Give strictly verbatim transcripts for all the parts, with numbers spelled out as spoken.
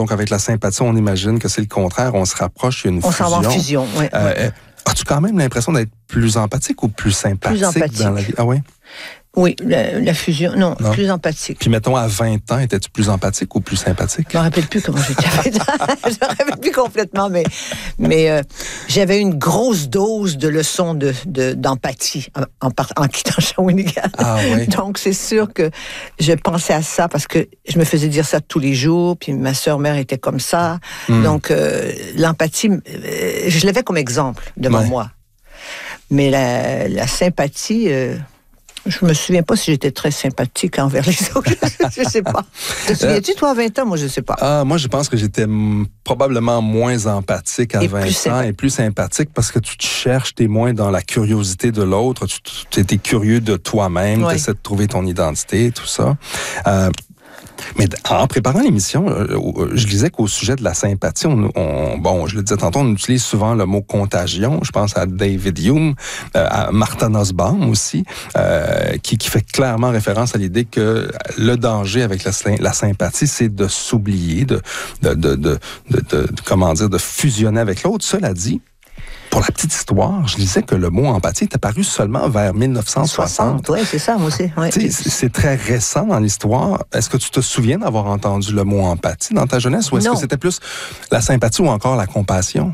Donc, avec la sympathie, on imagine que c'est le contraire. On se rapproche, il y a une on fusion. On s'en va en fusion, oui. Euh, ouais. As-tu quand même l'impression d'être plus empathique ou plus sympathique, plus empathique dans la vie? Ah oui? Oui, la, la fusion, non, non, plus empathique. Puis mettons, à vingt ans, étais-tu plus empathique ou plus sympathique? Je me rappelle plus comment j'étais à vingt ans. Je me rappelle plus complètement, mais, mais euh, j'avais une grosse dose de leçons de, de, d'empathie en, en, en quittant Shawinigan. Ah oui. Donc, c'est sûr que je pensais à ça parce que je me faisais dire ça tous les jours, puis ma sœur-mère était comme ça. Mm. Donc, euh, l'empathie, euh, je l'avais comme exemple devant ouais. moi. Mais la, la sympathie... Euh, je me souviens pas si j'étais très sympathique envers les autres. Je sais pas. Te souviens-tu, toi, à vingt ans? Moi, je sais pas. Ah, moi, je pense que j'étais m- probablement moins empathique à et vingt ans et plus sympathique parce que tu te cherches, t'es moins dans la curiosité de l'autre, tu, tu étais curieux de toi-même, oui. Tu essaies de trouver ton identité, tout ça. Euh, Mais en préparant l'émission, je disais qu'au sujet de la sympathie, on, on, bon, je le disais tantôt, on utilise souvent le mot contagion. Je pense à David Hume, euh, à Martha Nussbaum aussi, euh, qui, qui fait clairement référence à l'idée que le danger avec la, la sympathie, c'est de s'oublier, de, de, de, de, de, de, de, comment dire, de fusionner avec l'autre. Cela dit, pour la petite histoire, je disais que le mot empathie est apparu seulement vers dix-neuf cent soixante. Oui, c'est ça, moi aussi. Ouais. C'est, c'est très récent dans l'histoire. Est-ce que tu te souviens d'avoir entendu le mot empathie dans ta jeunesse ou est-ce non. que c'était plus la sympathie ou encore la compassion?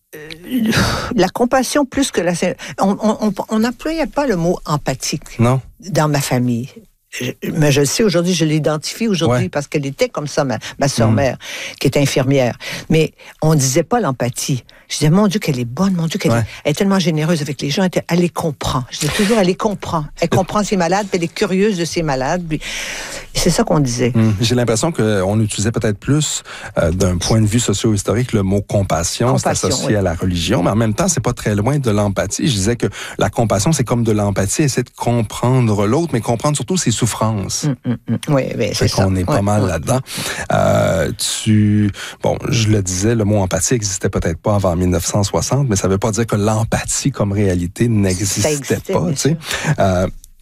Euh, la compassion plus que la sympathie. On n'employait pas le mot empathique non. dans ma famille. Je, mais je le sais aujourd'hui, je l'identifie aujourd'hui ouais. parce qu'elle était comme ça, ma, ma sœur-mère, mmh. qui est infirmière. Mais on disait pas l'empathie. Je disais, mon Dieu, qu'elle est bonne, mon Dieu, qu'elle ouais. est, elle est tellement généreuse avec les gens, elle, elle les comprend. Je dis toujours, elle les comprend. Elle comprend ses malades, puis elle est curieuse de ses malades. Puis c'est ça qu'on disait. Mmh. J'ai l'impression qu'on utilisait peut-être plus, euh, d'un point de vue socio-historique, le mot compassion, compassion c'est associé oui. à la religion, mais en même temps, c'est pas très loin de l'empathie. Je disais que la compassion, c'est comme de l'empathie, essayer de comprendre l'autre, mais comprendre surtout ses souffrances. Mmh, mmh, oui, oui, c'est ça. On est pas ouais, mal ouais. là-dedans. Euh, tu, bon, je le disais, le mot empathie n'existait peut-être pas avant dix-neuf cent soixante, mais ça ne veut pas dire que l'empathie comme réalité n'existait existait, pas. Tu sais. Euh,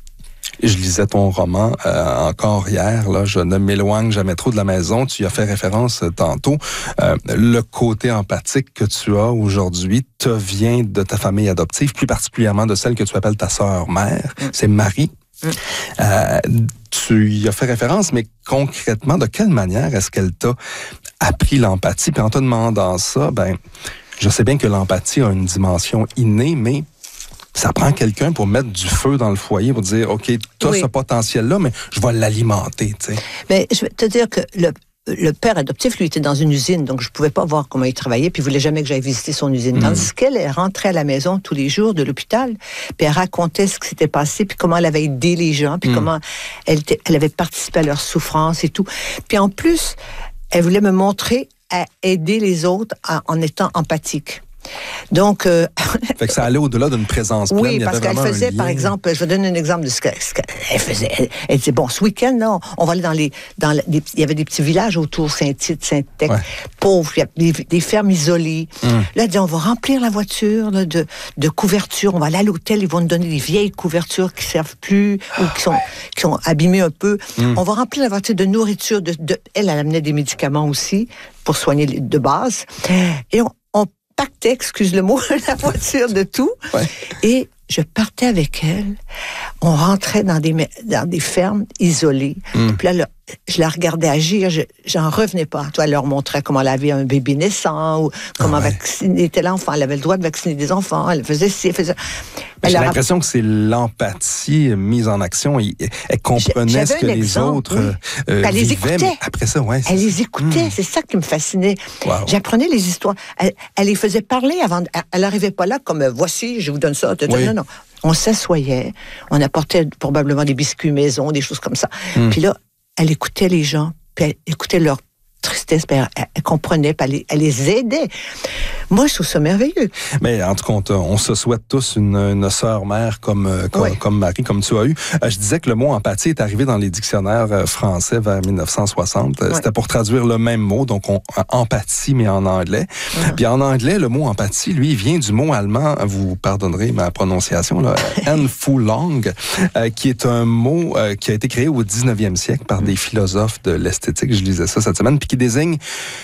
je lisais ton roman euh, encore hier, là, je ne m'éloigne jamais trop de la maison. Tu y as fait référence euh, tantôt. Euh, le côté empathique que tu as aujourd'hui te vient de ta famille adoptive, plus particulièrement de celle que tu appelles ta sœur-mère. Mm. C'est Marie. Mm. Euh, tu y as fait référence, mais concrètement, de quelle manière est-ce qu'elle t'a appris l'empathie? Puis en te demandant ça, ben, je sais bien que l'empathie a une dimension innée, mais ça prend quelqu'un pour mettre du feu dans le foyer, pour dire, OK, tu as oui. ce potentiel-là, mais je vais l'alimenter, tu sais. Mais je vais te dire que le, le père adoptif, lui, était dans une usine, donc je ne pouvais pas voir comment il travaillait, puis il ne voulait jamais que j'aille visiter son usine. Mmh. Tandis qu'elle elle rentrait à la maison tous les jours de l'hôpital, puis elle racontait ce qui s'était passé, puis comment elle avait aidé les gens, puis mmh. comment elle, elle avait participé à leur souffrance et tout. Puis en plus, elle voulait me montrer à aider les autres en, en étant empathique. Donc, euh... fait que ça allait au-delà d'une présence pleine. Oui, parce qu'elle faisait, par exemple, je vais donner un exemple de ce qu'elle faisait. Elle, elle disait, bon, ce week-end, là, on va aller dans les, dans les, il y avait des petits villages autour, Saint-Tite, Saint-Tech, ouais. pauvres, il y a des, des fermes isolées. Mm. Là, elle dit, on va remplir la voiture là, de, de couvertures, on va aller à l'hôtel, ils vont nous donner des vieilles couvertures qui ne servent plus ou qui sont, qui sont abîmées un peu. Mm. On va remplir la voiture de nourriture. De, de, elle, elle amenait des médicaments aussi pour soigner de base. Et on pactait, excuse le mot, la voiture de tout. Ouais. Et je partais avec elle. On rentrait dans des, dans des fermes isolées. Mm. Puis là, là, je la regardais agir. Je, j'en revenais pas. Toi, elle leur montrait comment elle avait un bébé naissant ou comment ah ouais. vacciner tel enfant. Elle avait le droit de vacciner des enfants. Elle faisait ci, elle faisait... Elle J'ai l'impression a... que c'est l'empathie mise en action. Elle, elle comprenait J'avais ce que les exemple, autres oui. euh, elle les vivaient. Écoutait. Après ça, ouais, elle ça. les écoutait. Mmh. C'est ça qui me fascinait. Wow. J'apprenais les histoires. Elle, elle les faisait parler avant. Elle n'arrivait pas là comme voici, je vous donne ça. Oui. Non, non. On s'assoyait. On apportait probablement des biscuits maison, des choses comme ça. Mmh. Puis là, elle écoutait les gens. Puis elle écoutait leur tristesse, elle, elle comprenait, elle les, elle les aidait. Moi, je trouve ça merveilleux. Mais en tout cas, on, on se souhaite tous une, une sœur-mère comme, comme, oui. comme Marie, comme tu as eu. Euh, je disais que le mot empathie est arrivé dans les dictionnaires français vers dix-neuf cent soixante. Oui. C'était pour traduire le même mot, donc on, empathie, mais en anglais. Mm-hmm. Puis en anglais, le mot empathie, lui, vient du mot allemand, vous pardonnerez ma prononciation, là, Einfühlung, euh, qui est un mot euh, qui a été créé au dix-neuvième siècle par mm. des philosophes de l'esthétique. Je lisais ça cette semaine, puis qui désigne